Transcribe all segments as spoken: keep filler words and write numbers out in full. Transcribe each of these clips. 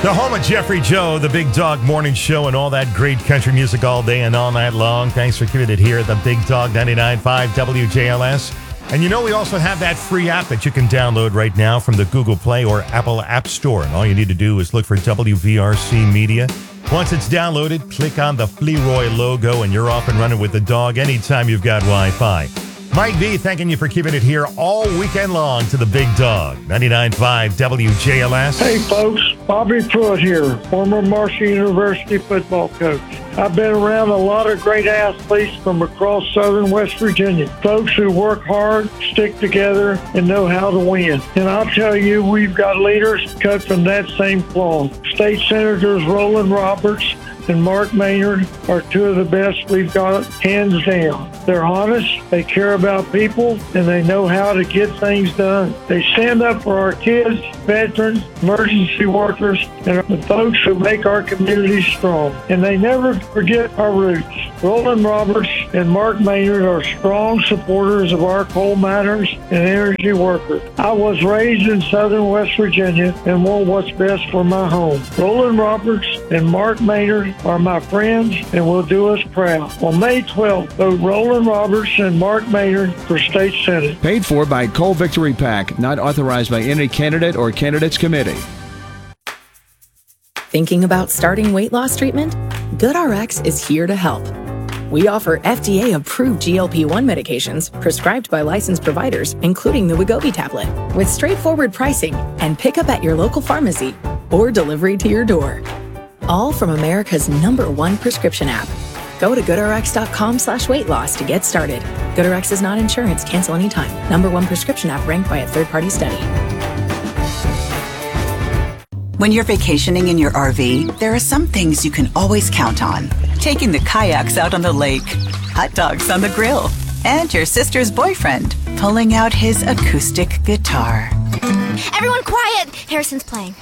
The home of Jeffrey Joe, the Big Dog Morning Show, and all that great country music all day and all night long. Thanks for keeping it here at the Big Dog ninety-nine point five W J L S. And you know we also have that free app that you can download right now from the Google Play or Apple App Store. And all you need to do is look for W V R C Media. Once it's downloaded, click on the Fleroy logo and you're off and running with the dog anytime you've got Wi-Fi. Mike V, thanking you for keeping it here all weekend long to the Big Dog. ninety-nine point five W J L S. Hey, folks. Bobby Pruitt here, former Marshall University football coach. I've been around a lot of great athletes from across southern West Virginia. Folks who work hard, stick together, and know how to win. And I'll tell you, we've got leaders cut from that same cloth. State Senators Roland Roberts and Mark Maynard are two of the best we've got, hands down. They're honest, they care about people, and they know how to get things done. They stand up for our kids, veterans, emergency workers, and the folks who make our communities strong. And they never forget our roots. Roland Roberts and Mark Maynard are strong supporters of our coal miners and energy workers. I was raised in southern West Virginia and want what's best for my home. Roland Roberts and Mark Maynard are my friends and will do us proud. On May twelfth, vote Roland Roberts and Mark Maynard for State Senate. Paid for by Coal Victory PAC, not authorized by any candidate or candidates committee. Thinking about starting weight loss treatment? GoodRx is here to help. We offer F D A-approved G L P one medications prescribed by licensed providers, including the Wegovy tablet, with straightforward pricing and pickup at your local pharmacy or delivery to your door. All from America's number one prescription app. Go to goodrx.com slash weight loss to get started. GoodRx is not insurance. Cancel anytime. Number one prescription app ranked by a third-party study. When you're vacationing in your R V, there are some things you can always count on. Taking the kayaks out on the lake, hot dogs on the grill, and your sister's boyfriend pulling out his acoustic guitar. Everyone quiet! Harrison's playing.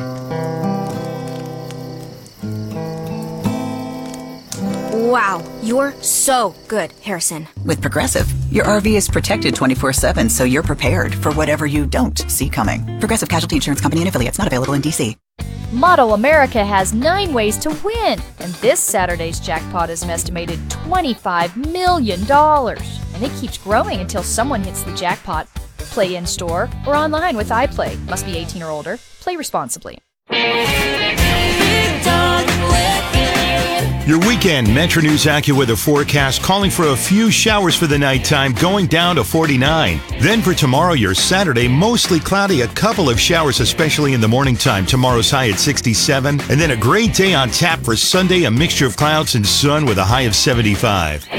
Wow, you're so good, Harrison. With Progressive, your R V is protected twenty-four seven, so you're prepared for whatever you don't see coming. Progressive Casualty Insurance Company and affiliates, not available in D C. Model America has nine ways to win, and this Saturday's jackpot is an estimated twenty-five million dollars. And it keeps growing until someone hits the jackpot. Play in-store or online with iPlay. Must be eighteen or older. Play responsibly. Your weekend Metro News AccuWeather forecast calling for a few showers for the nighttime, going down to forty-nine. Then for tomorrow, your Saturday, mostly cloudy, a couple of showers, especially in the morning time. Tomorrow's high at sixty-seven. And then a great day on tap for Sunday, a mixture of clouds and sun with a high of seventy-five.